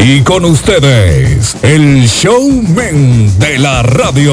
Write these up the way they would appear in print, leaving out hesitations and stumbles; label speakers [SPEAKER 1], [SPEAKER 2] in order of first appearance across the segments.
[SPEAKER 1] Y con ustedes, el showman de la radio.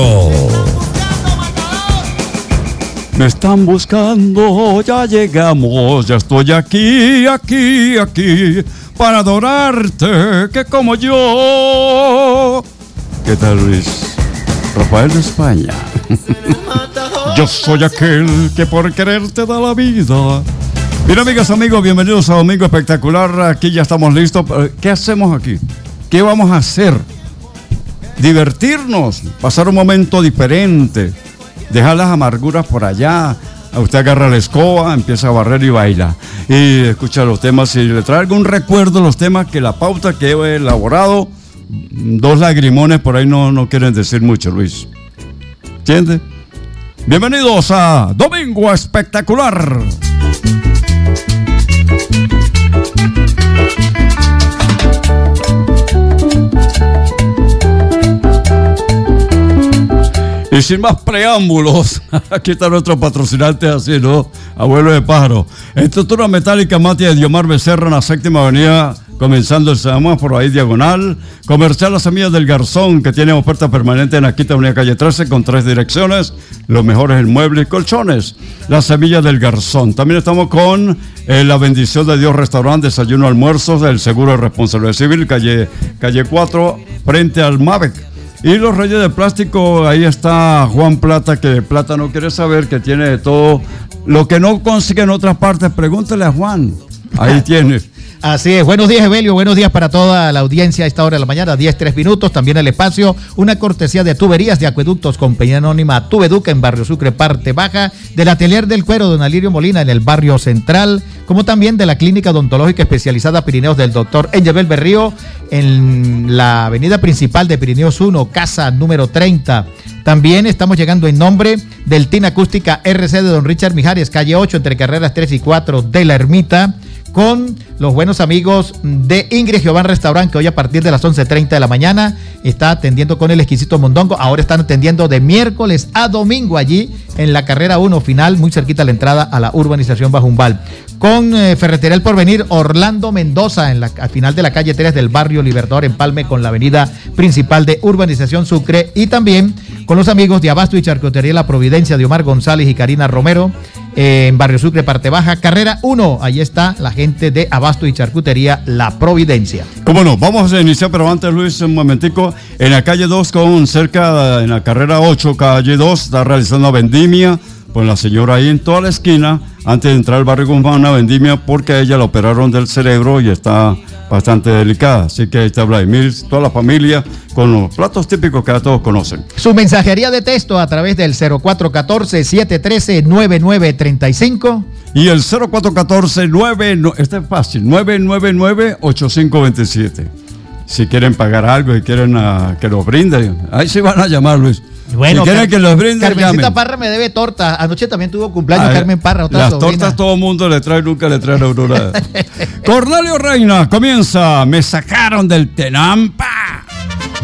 [SPEAKER 2] Me están buscando, ya llegamos, ya estoy aquí, para adorarte, que como yo. ¿Qué tal, Luis? Rafael de España. Yo soy aquel que por quererte da la vida. Bien, amigas, amigos, bienvenidos a Domingo Espectacular. Aquí ya estamos listos. ¿Qué hacemos aquí? ¿Qué vamos a hacer? Divertirnos, pasar un momento diferente, dejar las amarguras por allá. Usted agarra la escoba, empieza a barrer y baila. Y escucha los temas y le trae algún recuerdo, los temas que la pauta que he elaborado. Dos lagrimones por ahí no quieren decir mucho, Luis. ¿Entiende? Bienvenidos a Domingo Espectacular. Y sin más preámbulos, aquí está nuestro patrocinante así, ¿no? Abuelo de Pájaro. Estructura metálica Matia de Diomar Becerra en la 7ª avenida, comenzando el semáforo ahí diagonal. Comercial Las Semillas del Garzón, que tiene oferta permanente en la quinta avenida calle 13 con 3 direcciones. Los mejores en muebles y colchones. Las Semillas del Garzón. También estamos con La Bendición de Dios Restaurante, desayuno, almuerzos, del Seguro de Responsabilidad Civil, calle 4, frente al MAVEC. Y los Reyes de Plástico, ahí está Juan Plata, que Plata no quiere saber, que tiene de todo lo que no consigue en otras partes. Pregúntale a Juan, ahí tiene.
[SPEAKER 3] Así es, buenos días, Evelio, buenos días para toda la audiencia a esta hora de la mañana, 10:03, también el espacio, una cortesía de Tuberías de Acueductos, Compañía Anónima Tubeduca en Barrio Sucre, parte baja, del Atelier del Cuero, Don Alirio Molina en el Barrio Central, como también de la Clínica Odontológica Especializada Pirineos del Dr. Engelbert Berrío, en la avenida principal de Pirineos 1, casa número 30. También estamos llegando en nombre del TIN Acústica RC de Don Richard Mijares, calle 8, entre carreras 3 y 4 de La Ermita, con los buenos amigos de Ingrid Giován Restaurant, que hoy a partir de las 11:30 de la mañana está atendiendo con el exquisito mondongo. Ahora están atendiendo de miércoles a domingo allí en la carrera 1 final, muy cerquita a la entrada a la urbanización Bajumbal. Con Ferretería El Porvenir, Orlando Mendoza, al final de la calle 3 del barrio Libertador, empalme con la avenida principal de urbanización Sucre. Y también con los amigos de Abasto y Charcutería La Providencia, de Omar González y Karina Romero, en Barrio Sucre, parte baja, carrera 1. Ahí está la gente de Abasto y Charcutería La Providencia.
[SPEAKER 2] ¿Cómo no? Vamos a iniciar, pero antes, Luis, un momentico. En la calle 2, en la carrera 8, calle 2, está realizando vendimia. Pues la señora ahí en toda la esquina, antes de entrar al barrio Guzmán, una vendimia, porque a ella la operaron del cerebro y está bastante delicada. Así que ahí está Vladimir, toda la familia, con los platos típicos que ya todos conocen.
[SPEAKER 3] Su mensajería de texto a través del 0414-713-9935.
[SPEAKER 2] Y el 0414-9, este es fácil, 999-8527. Si quieren pagar algo y quieren que los brinden, ahí sí van a llamar, Luis.
[SPEAKER 3] Bueno,
[SPEAKER 2] si quieren que los brinden,
[SPEAKER 3] Carmencita
[SPEAKER 2] llamen.
[SPEAKER 3] Parra me debe torta. Anoche también tuvo cumpleaños Carmen Parra, otra
[SPEAKER 2] las
[SPEAKER 3] sobrina.
[SPEAKER 2] Tortas todo el mundo le trae, nunca le trae a uno nada. Cornelio Reina comienza. Me sacaron del Tenampa.